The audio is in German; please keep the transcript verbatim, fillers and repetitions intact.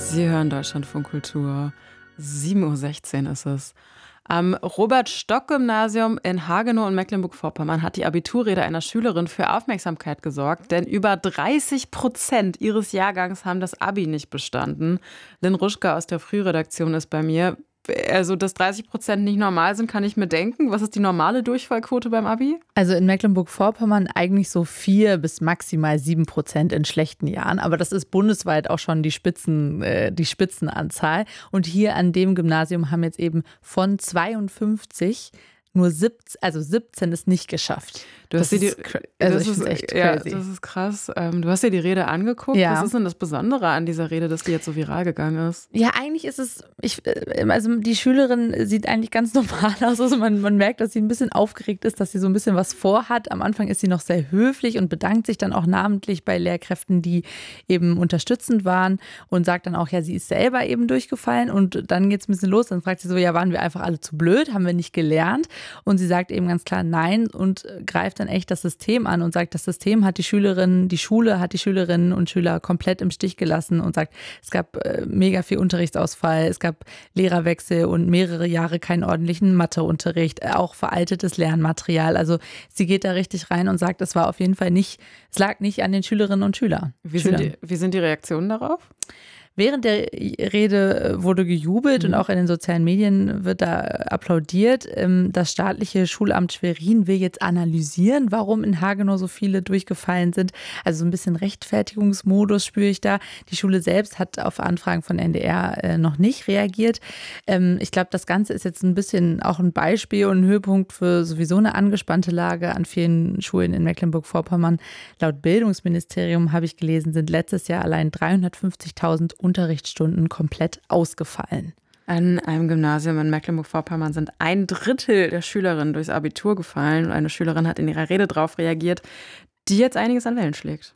Sie hören Deutschlandfunk Kultur. sieben Uhr sechzehn ist es. Am Robert-Stock-Gymnasium in Hagenow in Mecklenburg-Vorpommern hat die Abiturrede einer Schülerin für Aufmerksamkeit gesorgt, denn über dreißig Prozent ihres Jahrgangs haben das Abi nicht bestanden. Lynn Ruschka aus der Frühredaktion ist bei mir. Also, dass dreißig Prozent nicht normal sind, kann ich mir denken. Was ist die normale Durchfallquote beim Abi? Also in Mecklenburg-Vorpommern eigentlich so vier bis maximal sieben Prozent in schlechten Jahren. Aber das ist bundesweit auch schon die, Spitzen, äh, die Spitzenanzahl. Und hier an dem Gymnasium haben jetzt eben von zweiundfünfzig nur siebzehn, also siebzehn es nicht geschafft. Du hast das dir ist, die, also das ich ist find's echt ja, crazy. das ist krass. Ähm, du hast dir die Rede angeguckt. Ja. Was ist denn das Besondere an dieser Rede, dass die jetzt so viral gegangen ist? Ja, eigentlich ist es, ich, also die Schülerin sieht eigentlich ganz normal aus. Also man, man merkt, dass sie ein bisschen aufgeregt ist, dass sie so ein bisschen was vorhat. Am Anfang ist sie noch sehr höflich und bedankt sich dann auch namentlich bei Lehrkräften, die eben unterstützend waren und sagt dann auch, ja, sie ist selber eben durchgefallen und dann geht es ein bisschen los. Dann fragt sie so, ja, waren wir einfach alle zu blöd? Haben wir nicht gelernt? Und sie sagt eben ganz klar nein und greift dann echt das System an und sagt, das System hat die Schülerinnen, die Schule hat die Schülerinnen und Schüler komplett im Stich gelassen und sagt, es gab äh, mega viel Unterrichtsausfall, es gab Lehrerwechsel und mehrere Jahre keinen ordentlichen Matheunterricht, auch veraltetes Lernmaterial. Also sie geht da richtig rein und sagt, es war auf jeden Fall nicht, es lag nicht an den Schülerinnen und Schülern. Wie sind die, wie sind die Reaktionen darauf? Während der Rede wurde gejubelt mhm. und auch in den sozialen Medien wird da applaudiert. Das staatliche Schulamt Schwerin will jetzt analysieren, warum in Hagenow so viele durchgefallen sind. Also so ein bisschen Rechtfertigungsmodus spüre ich da. Die Schule selbst hat auf Anfragen von N D R noch nicht reagiert. Ich glaube, das Ganze ist jetzt ein bisschen auch ein Beispiel und ein Höhepunkt für sowieso eine angespannte Lage an vielen Schulen in Mecklenburg-Vorpommern. Laut Bildungsministerium, habe ich gelesen, sind letztes Jahr allein dreihundertfünfzigtausend Unterrichtsstunden komplett ausgefallen. An einem Gymnasium in Mecklenburg-Vorpommern sind ein Drittel der Schülerinnen durchs Abitur gefallen. Und eine Schülerin hat in ihrer Rede darauf reagiert, die jetzt einiges an Wellen schlägt.